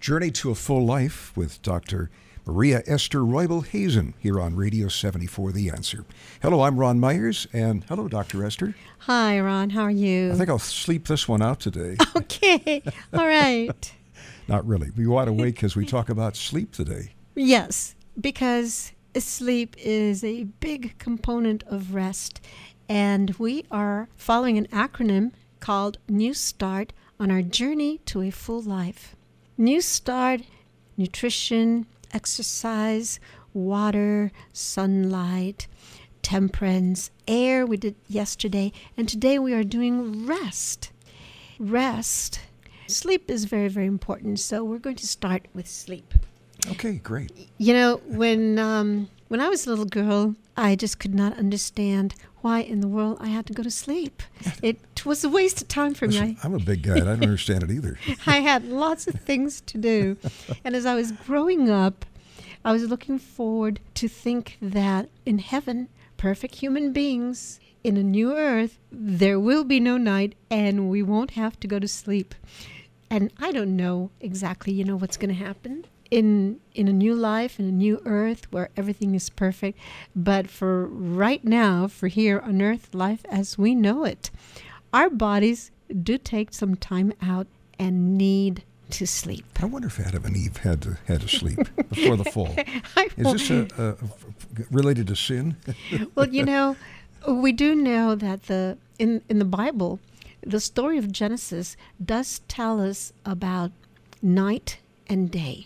Journey to a Full Life with Dr. Maria Esther Roybal Hazen here on Radio 74 The Answer. Hello, I'm Ron Myers, and hello, Dr. Esther. Hi, Ron. How are you? I think I'll sleep this one out today. Okay. All right. Not really. We wide awake because we talk about sleep today. Yes, because sleep is a big component of rest, and we are following an acronym called New Start on our journey to a full life. New Start, nutrition, exercise, water, sunlight, temperance, air we did yesterday, and today we are doing rest. Rest. Sleep is very, very important, so we're going to start with sleep. Okay, great. You know, when I was a little girl, I just could not understand why in the world I had to go to sleep. It was a waste of time for me. I'm a big guy, and I don't understand it either. I had lots of things to do. And as I was growing up, I was looking forward to think that in heaven, perfect human beings in a new earth, there will be no night and we won't have to go to sleep. And I don't know exactly, what's going to happen in a new life, in a new earth where everything is perfect. But for right now, for here on earth, life as we know it, our bodies do take some time out and need to sleep. I wonder if Adam and Eve had to sleep before the fall. Is this related to sin? Well, we do know that in the Bible, the story of Genesis does tell us about night and day,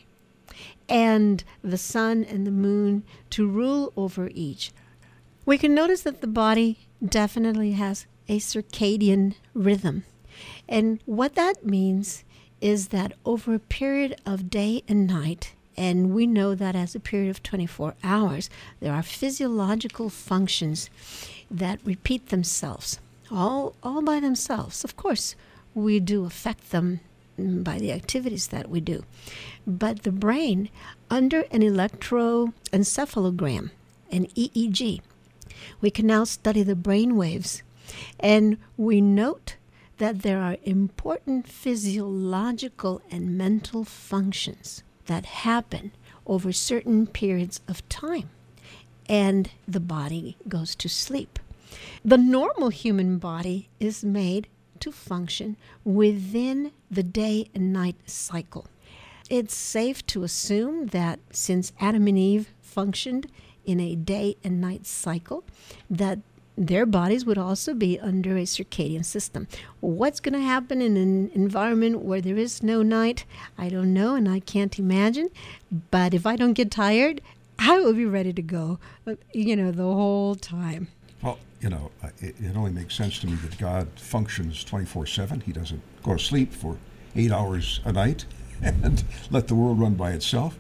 and the sun and the moon to rule over each. We can notice that the body definitely has a circadian rhythm. And what that means is that over a period of day and night, and we know that as a period of 24 hours, there are physiological functions that repeat themselves, all by themselves. Of course, we do affect them by the activities that we do. But the brain, under an electroencephalogram, an EEG, we can now study the brain waves, and we note that there are important physiological and mental functions that happen over certain periods of time, and the body goes to sleep. The normal human body is made to function within the day and night cycle. It's safe to assume that since Adam and Eve functioned in a day and night cycle, that their bodies would also be under a circadian system. What's going to happen in an environment where there is no night? I don't know, and I can't imagine. But if I don't get tired, I will be ready to go, the whole time. Well, it only makes sense to me that God functions 24/7. He doesn't go to sleep for 8 hours a night and let the world run by itself.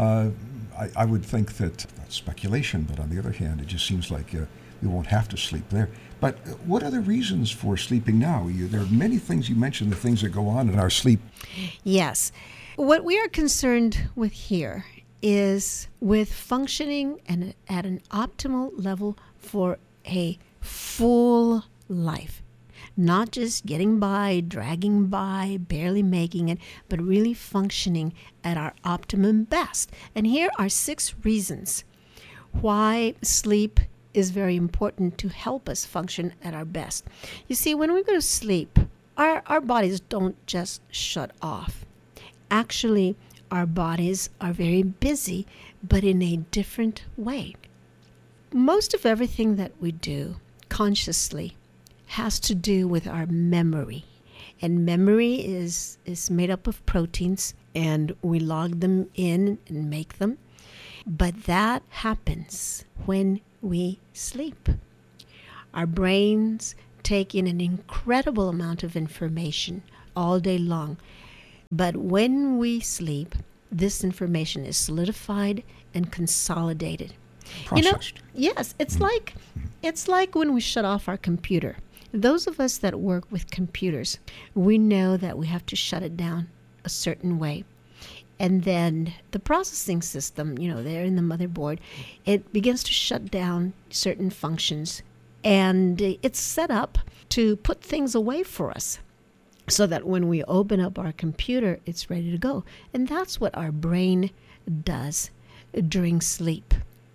I would think that's speculation, but on the other hand, it just seems like we won't have to sleep there. But what are the reasons for sleeping now? There are many things you mentioned, the things that go on in our sleep. Yes. What we are concerned with here is with functioning and at an optimal level for a full life. Not just getting by, dragging by, barely making it, but really functioning at our optimum best. And here are 6 reasons why sleep is very important to help us function at our best. You see, when we go to sleep, our bodies don't just shut off. Actually, our bodies are very busy, but in a different way. Most of everything that we do consciously has to do with our memory. And memory is made up of proteins, and we log them in and make them. But that happens when we sleep. Our brains take in an incredible amount of information all day long. But when we sleep, this information is solidified and consolidated. Processed. Yes, it's like when we shut off our computer. Those of us that work with computers, we know that we have to shut it down a certain way. And then the processing system, there in the motherboard, it begins to shut down certain functions. And it's set up to put things away for us. so that when we open up our computer, it's ready to go. And that's what our brain does during sleep.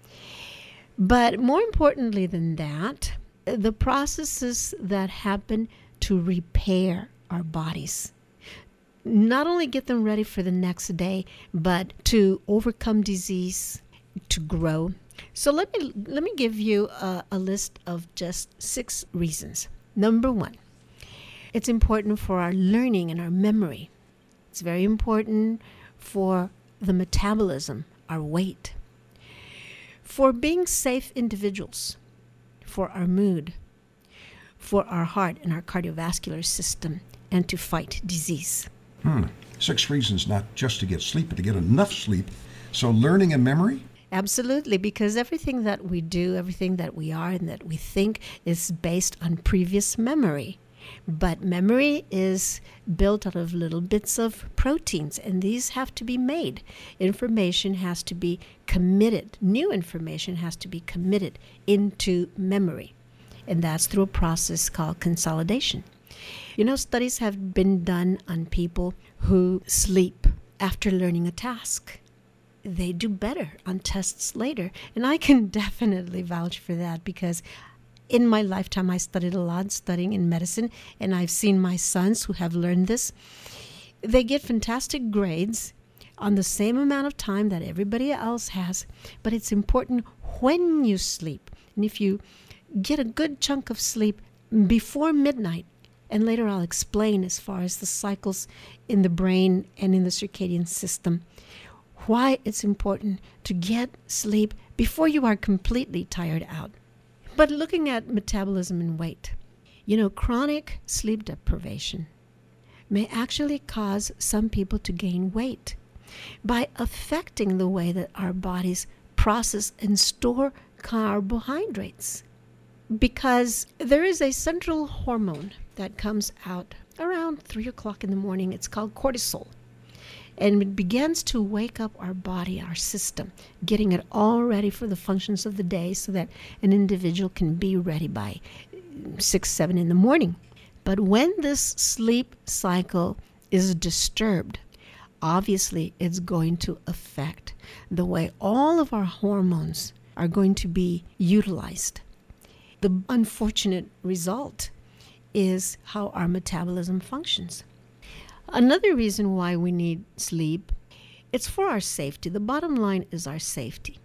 But more importantly than that, the processes that happen to repair our bodies, not only get them ready for the next day, but to overcome disease, to grow. So let me give you a list of just 6 reasons. Number 1, it's important for our learning and our memory. It's very important for the metabolism, our weight, for being safe individuals, for our mood, for our heart and our cardiovascular system, and to fight disease. 6 reasons not just to get sleep, but to get enough sleep. So learning and memory? Absolutely, because everything that we do, everything that we are and that we think is based on previous memory. But memory is built out of little bits of proteins, and these have to be made. Information has to be committed. New information has to be committed into memory. And that's through a process called consolidation. You know, studies have been done on people who sleep after learning a task. They do better on tests later. And I can definitely vouch for that, because in my lifetime, I studied a lot, studying in medicine, and I've seen my sons who have learned this. They get fantastic grades on the same amount of time that everybody else has, but it's important when you sleep. And if you get a good chunk of sleep before midnight, and later I'll explain as far as the cycles in the brain and in the circadian system, why it's important to get sleep before you are completely tired out. But looking at metabolism and weight, you know, chronic sleep deprivation may actually cause some people to gain weight by affecting the way that our bodies process and store carbohydrates. Because there is a central hormone that comes out around 3 o'clock in the morning. It's called cortisol. And it begins to wake up our body, our system, getting it all ready for the functions of the day so that an individual can be ready by 6, 7 in the morning. But when this sleep cycle is disturbed, obviously it's going to affect the way all of our hormones are going to be utilized. The unfortunate result is how our metabolism functions. Another reason why we need sleep, it's for our safety. The bottom line is our safety.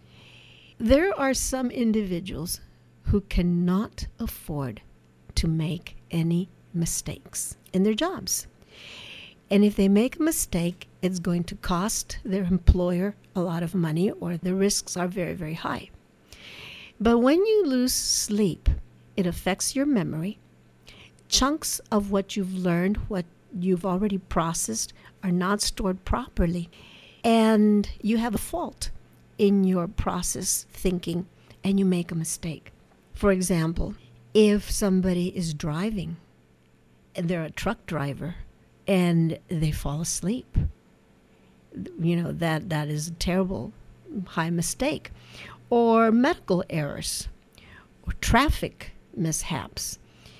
There are some individuals who cannot afford to make any mistakes in their jobs. And if they make a mistake, it's going to cost their employer a lot of money, or the risks are very, very high. But when you lose sleep, it affects your memory. Chunks of what you've learned, what you've already processed, are not stored properly. And you have a fault in your process thinking, and you make a mistake. For example, if somebody is driving, and they're a truck driver, and they fall asleep, you know, that is a terrible high mistake. Or medical errors, or traffic mishaps,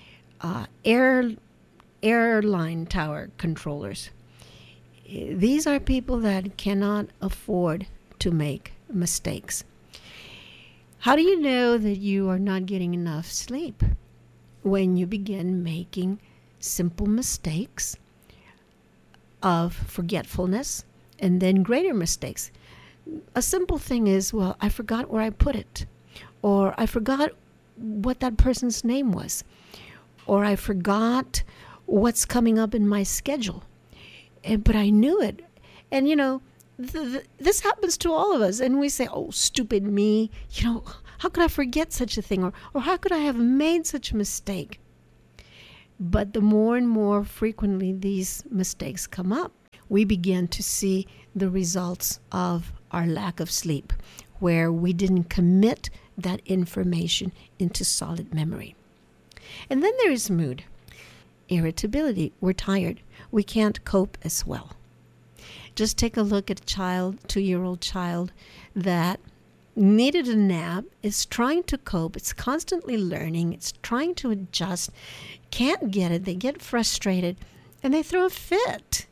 airline tower controllers. These are people that cannot afford to make mistakes. How do you know that you are not getting enough sleep? When you begin making simple mistakes of forgetfulness and then greater mistakes. A simple thing is, well, I forgot where I put it, or I forgot what that person's name was, or I forgot what's coming up in my schedule, but I knew it. And, you know, this happens to all of us, and we say, oh, stupid me, you know, how could I forget such a thing, or how could I have made such a mistake? But the more and more frequently these mistakes come up, we begin to see the results of our lack of sleep, where we didn't commit that information into solid memory. And then there is mood, irritability. We're tired. We can't cope as well. Just take a look at a child, 2-year-old child that needed a nap, is trying to cope, it's constantly learning, it's trying to adjust, can't get it, they get frustrated, and they throw a fit.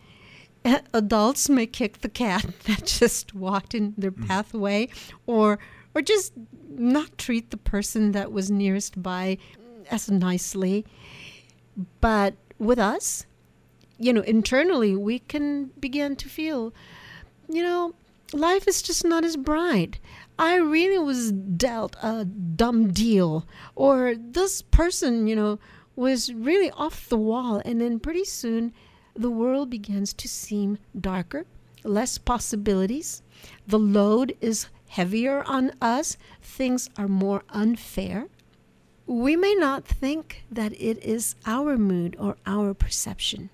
Adults may kick the cat that just walked in their pathway, or just not treat the person that was nearest by as nicely. But with us, internally we can begin to feel, life is just not as bright. I really was dealt a dumb deal, or this person, was really off the wall. And then pretty soon the world begins to seem darker, less possibilities. The load is heavier on us. Things are more unfair. We may not think that it is our mood or our perception.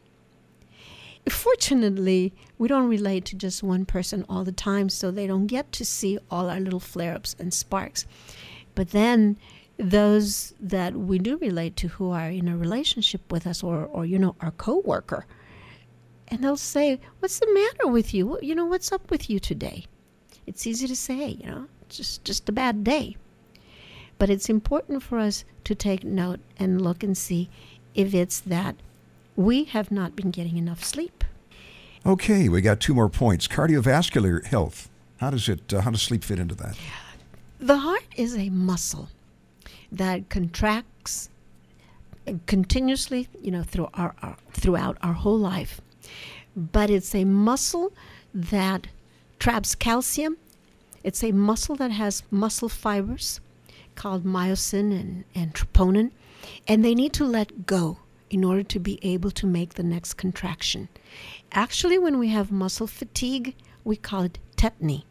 Fortunately, we don't relate to just one person all the time, so they don't get to see all our little flare-ups and sparks. But then those that we do relate to, who are in a relationship with us, or our coworker, and they'll say, "What's the matter with you? What's up with you today?" It's easy to say, just a bad day. But it's important for us to take note and look and see if it's that we have not been getting enough sleep. Okay, we got 2 more points. Cardiovascular health. How does sleep fit into that? The heart is a muscle that contracts continuously, throughout our whole life. But it's a muscle that traps calcium. It's a muscle that has muscle fibers called myosin and troponin, and they need to let go in order to be able to make the next contraction. Actually, when we have muscle fatigue, we call it tetany.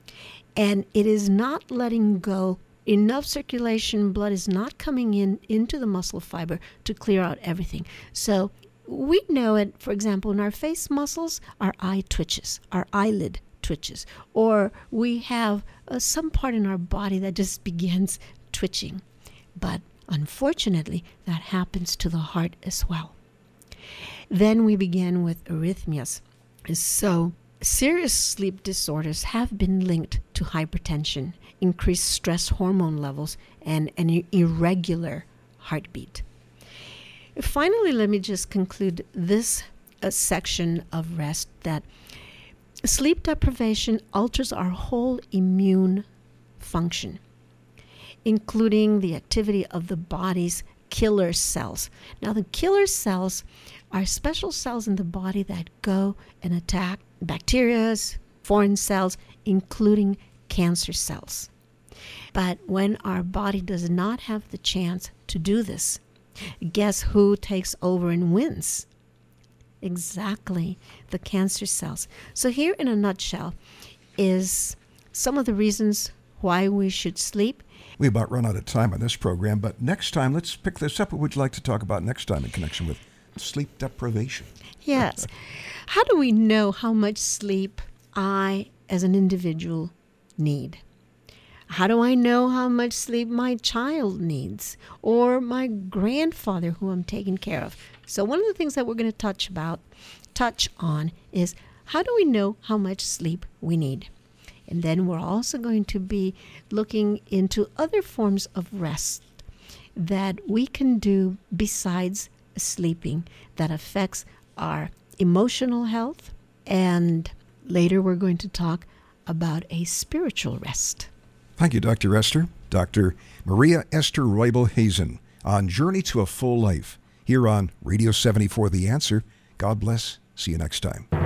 And it is not letting go. Enough circulation, blood is not coming into the muscle fiber to clear out everything. So we know it, for example, in our face muscles, our eye twitches, our eyelid twitches, or we have some part in our body that just begins twitching. But unfortunately, that happens to the heart as well. Then we begin with arrhythmias. So serious sleep disorders have been linked to hypertension, increased stress hormone levels, and an irregular heartbeat. Finally, let me just conclude this section of rest that sleep deprivation alters our whole immune function, including the activity of the body's killer cells. Now, the killer cells are special cells in the body that go and attack bacteria, foreign cells, including cancer cells. But when our body does not have the chance to do this, guess who takes over and wins? Exactly, the cancer cells. So here in a nutshell is some of the reasons why we should sleep. We about run out of time on this program, but next time, let's pick this up. What would you like to talk about next time in connection with sleep deprivation? Yes. How do we know how much sleep I, as an individual, need? How do I know how much sleep my child needs, or my grandfather who I'm taking care of? So one of the things that we're going to touch on is, how do we know how much sleep we need? And then we're also going to be looking into other forms of rest that we can do besides sleeping that affects our emotional health. And later we're going to talk about a spiritual rest. Thank you, Dr. Esther. Dr. Maria Esther Roybal-Hazen on Journey to a Full Life here on Radio 74 The Answer. God bless. See you next time.